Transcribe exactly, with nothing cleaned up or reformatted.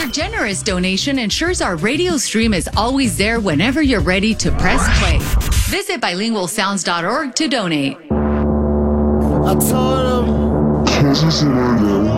generous donation ensures our radio stream is always there whenever you're ready to press play. Visit bilingual sounds dot org to donate. I told him.